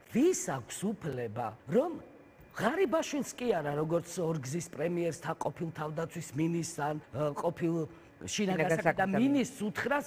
ვის აქვს უფლება, რომ ღარიბაშვილს კი არა, როგორც ორგზის პრემიერს, ყოფილ თავდაცვის მინისტრს, ყოფილ შინაგანსაკუთრებათა მინისტრს უთხრას